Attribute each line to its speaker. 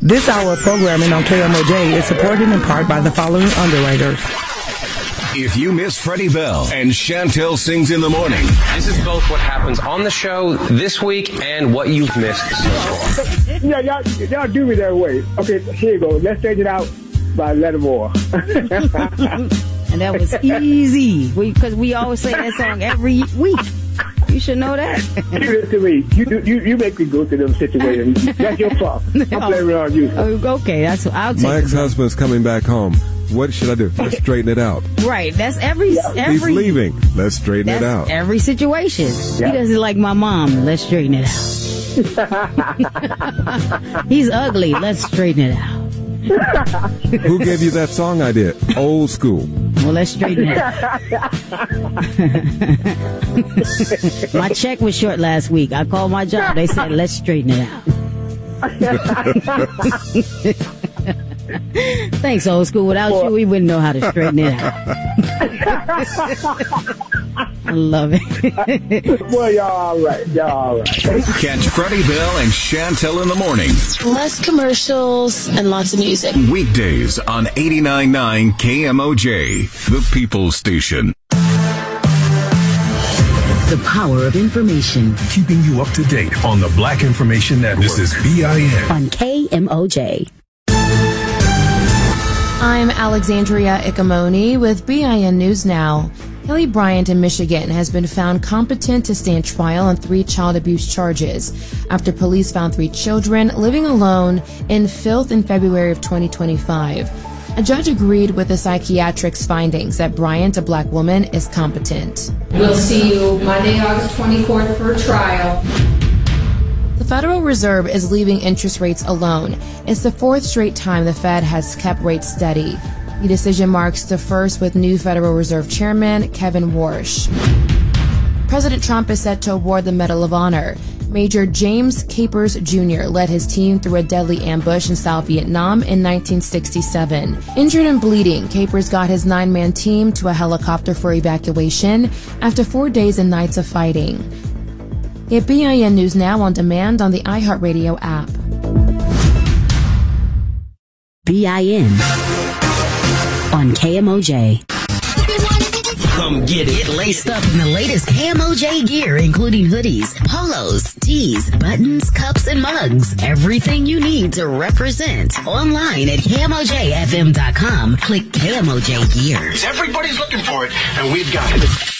Speaker 1: This hour of programming on KMOJ is supported in part by the following underwriters.
Speaker 2: If you miss Freddie Bell and Chantel Sings in the Morning.
Speaker 3: This is both what happens on the show this week and what you've missed so far.
Speaker 4: Yeah, y'all do me that way. Okay, here you go. Let's Straighten It Out by Lattimore.
Speaker 5: And that was easy. Because we always say that song every week. You should know that.
Speaker 4: You listen to me. You make me go through them situations. That's your fault. I'm blaming it on you.
Speaker 5: Okay, I'll take
Speaker 6: My ex-husband's coming back home. What should I do? Let's straighten it out.
Speaker 5: Right. That's every.
Speaker 6: He's leaving. Let's straighten it out.
Speaker 5: Every situation. Yeah. He doesn't like my mom. Let's straighten it out. He's ugly. Let's straighten it out.
Speaker 6: Who gave you that song idea? Old school.
Speaker 5: Well, let's straighten it out. My check was short last week. I called my job. They said, let's straighten it out. Thanks, old school. Without you, we wouldn't know how to straighten it out. I love it.
Speaker 4: Well, y'all all right.
Speaker 2: Catch Freddie Bell and Chantel in the Morning.
Speaker 7: Less commercials and lots of music.
Speaker 2: Weekdays on 89.9 KMOJ, the People's Station.
Speaker 8: The power of information.
Speaker 9: Keeping you up to date on the Black Information Network. This is BIN.
Speaker 8: On KMOJ.
Speaker 10: I'm Alexandria Ikamoni with BIN News Now. Kelly Bryant in Michigan has been found competent to stand trial on 3 child abuse charges after police found 3 children living alone in filth in February of 2025. A judge agreed with the psychiatric's findings that Bryant, a black woman, is competent.
Speaker 11: We'll see you Monday, August 24th for trial.
Speaker 10: The Federal Reserve is leaving interest rates alone. It's the 4th straight time the Fed has kept rates steady. The decision marks the first with new Federal Reserve Chairman Kevin Warsh. President Trump is set to award the Medal of Honor. Major James Capers Jr. led his team through a deadly ambush in South Vietnam in 1967. Injured and bleeding, Capers got his 9-man team to a helicopter for evacuation after 4 days and nights of fighting. Get BIN News Now on demand on the iHeartRadio app.
Speaker 8: BIN on KMOJ.
Speaker 12: Come get it. Get laced up in the latest KMOJ gear, including hoodies, polos, tees, buttons, cups, and mugs. Everything you need to represent. Online at KMOJFM.com. Click KMOJ Gear.
Speaker 13: Everybody's looking for it, and we've got it.